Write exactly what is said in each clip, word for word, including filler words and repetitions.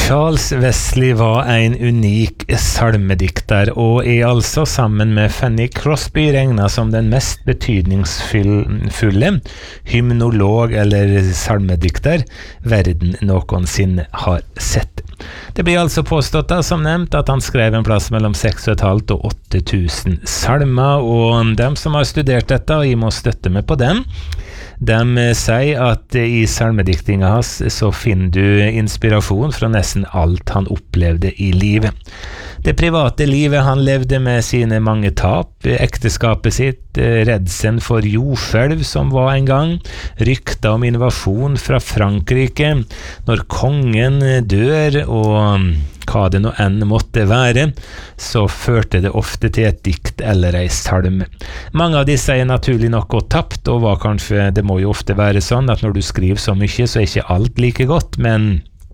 Charles Wesley var en unik salmedikter og er altså sammen med Fanny Crosby regnet som den mest betydningsfulle hymnolog eller salmedikter verden noensinne har sett. Det blir altså påstått da, som nevnt, at han skrev en plass mellom seks og et halvt og åtte tusen salmer, og dem som har studert dette, og jeg må støtte meg på dem, de sier at i salmediktinga hans så finner du inspirasjon fra nesten alt han opplevde i livet. Det private livet han levde med sine mange tap, ekteskapet sitt, redselen for jordskjelv som var en gang, rykter om invasjon fra Frankrike, når kongen dør og hva det nå enn måtte være, så førte det ofte til et dikt eller ei salme. Mange av disse er naturlig nok gått tapt, og var kanskje, det må jo ofte være sånn at når du skriver så mye, så er ikke alt like godt, men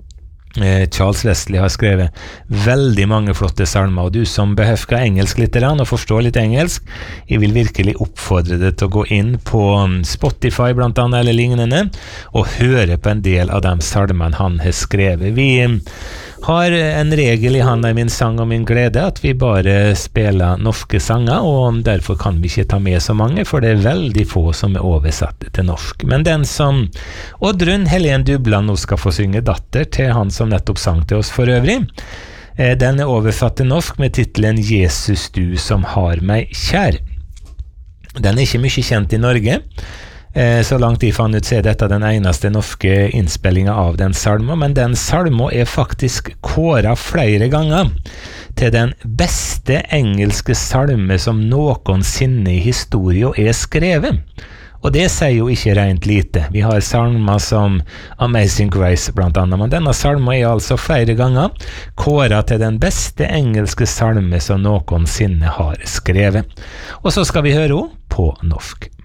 Charles Wesley har skrevet veldig mange flotte salmer, og du som behøfker engelsk litt og forstår litt engelsk, jeg vil virkelig oppfordre deg til å gå inn på Spotify blant annet eller lignende, og høre på en del av de salmene han har skrevet. Vi har en regel i Handa i min sang og min glede at vi bare spiller norske sanger, og derfor kan vi ikke ta med så mange, for det er veldig få som er oversatt til norsk. Men den som Oddrun Helen Dubland nå skal få synge datter til han som nettopp sang til oss for øvrig, den er oversatt til norsk med titelen Jesus du som har meg kjær. Den er ikke mye kjent i Norge. Så langt jeg fant ut, så er dette den eneste norske innspillingen av den salmen, men den salmen er faktisk kåret flere ganger til den beste engelske salme som noensinne i historien er skrevet. Og det sier jo ikke rent lite. Vi har salmer som Amazing Grace blant annet, men denne salmen er altså flere ganger kåret til den beste engelske salme som noensinne har skrevet. Og så skal vi høre henne på norsk.